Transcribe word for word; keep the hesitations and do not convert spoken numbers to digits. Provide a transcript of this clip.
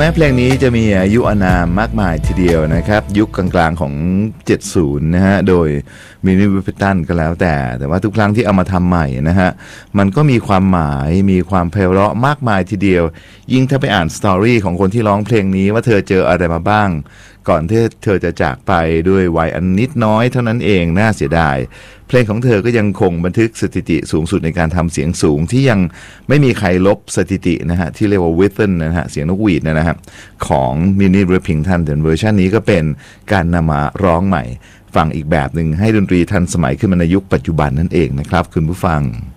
ม้เพลงนี้จะมีอายุอานามมากมายทีเดียวนะครับยุคกลางๆของเจ็ดสิบนะฮะโดยมินนี่วิปตันก็แล้วแต่แต่ว่าทุกครั้งที่เอามาทำใหม่นะฮะมันก็มีความหมายมีความไพเราะมากมายทีเดียวยิ่งถ้าไปอ่านสตอรี่ของคนที่ร้องเพลงนี้ว่าเธอเจออะไรมาบ้างก่อนที่เธอจะจากไปด้วยวัยอันนิดน้อยเท่านั้นเองน่าเสียดายเพลงของเธอก็ยังคงบันทึกสถิติสูงสุดในการทำเสียงสูงที่ยังไม่มีใครลบสถิตินะฮะที่เรียกว่า Whistle นะฮะเสียงนกหวีดนะฮะของ Minnie Riperton แต่เวอร์ชันนี้ก็เป็นการนำมาร้องใหม่ฟังอีกแบบหนึ่งให้ดนตรีทันสมัยขึ้นมาในยุคปัจจุบันนั่นเองนะครับคุณผู้ฟัง